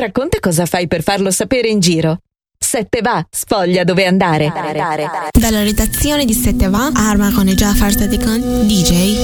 Racconta cosa fai per farlo sapere in giro. 7 va, sfoglia dove andare. Dalla redazione di 7 va, Arma con Jafar Sadikan, DJ